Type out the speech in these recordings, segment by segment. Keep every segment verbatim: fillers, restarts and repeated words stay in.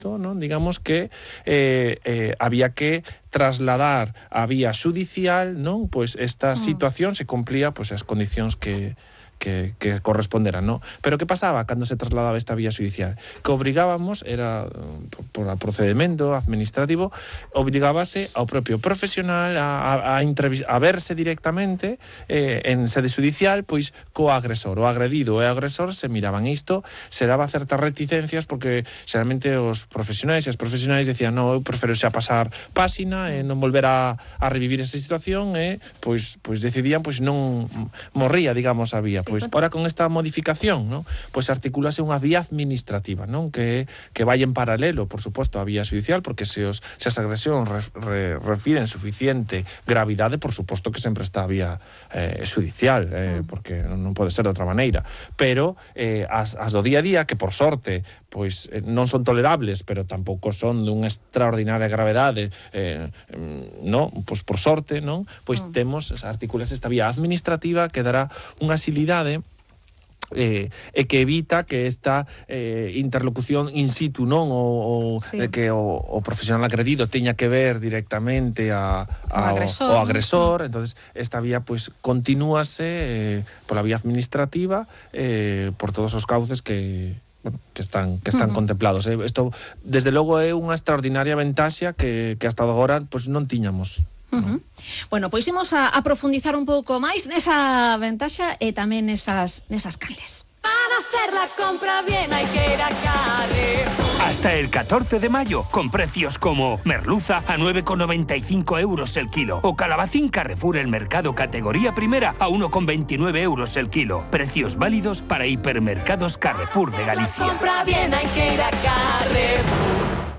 non? Digamos que eh, eh, había que trasladar a vía judicial, non? Pois esta situación se cumplía pois as condicións que Que, que corresponderan, ¿no? Pero que pasaba cando se trasladaba esta vía judicial? Que obrigábamos, era por, por procedimento administrativo, obrigábase ao propio profesional a, a, a, a verse directamente eh, en sede judicial, pois co agresor. O agredido e o agresor se miraban isto, se daba certas reticencias porque xeralmente os profesionais e as profesionais decían, no, eu prefiro xa pasar páxina e non volver a, a revivir esa situación e pois, pois decidían, pois non morría, digamos, a vía. Sí. Pois ahora con esta modificación, ¿no? Pois articúlase unha vía administrativa, non? Que, que vai en paralelo, por suposto, a vía judicial, porque se, os, se as agresións re, re, refiren suficiente gravidade, por suposto que sempre está a vía eh, judicial, eh, porque non pode ser de outra maneira. Pero eh, as, as do día a día, que por sorte pois eh, non son tolerables, pero tampouco son dunha extraordinaria gravedade, eh, no? Pois por sorte, non? Pois mm. temos, articulas esta vía administrativa que dará unha xilidade Eh, e que evita que esta eh, interlocución in situ, non? O, o, sí. eh, que o, o profesional agredido teña que ver directamente a, a, o agresor, o, o agresor. ¿No? Entonces esta vía pues continúase eh, pola vía administrativa eh, por todos os cauces que bueno, que están que están uh -huh. contemplados. Eh. Isto desde logo é unha extraordinaria ventaxa que, que hasta agora pues non tiñamos. Uh -huh. No. Bueno, pois imos a, a profundizar un pouco máis nesa ventaxa e tamén nesas, nesas canles. Para hacer la compra bien hay que ir a Carrefour. Hasta el catorce de mayo, con precios como merluza a nueve con noventa y cinco euros el kilo o calabacín Carrefour el mercado categoría primera a uno con veintinueve euros el kilo. Precios válidos para hipermercados Carrefour de Galicia. La compra bien hay que ir a Carrefour.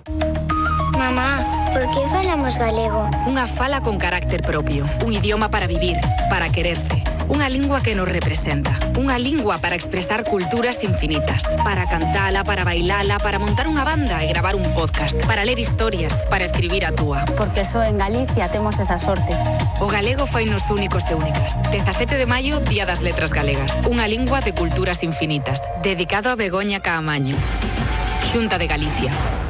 Mamá, por que falamos galego? Unha fala con carácter propio, un idioma para vivir, para quererse, unha lingua que nos representa, unha lingua para expresar culturas infinitas, para cantala, para bailala, para montar unha banda e gravar un podcast, para ler historias, para escribir a túa. Porque só en Galicia temos esa sorte. O galego fai nos únicos e únicas. dezasete de maio, Día das Letras Galegas, unha lingua de culturas infinitas, dedicado a Begoña Caamaño. Xunta de Galicia.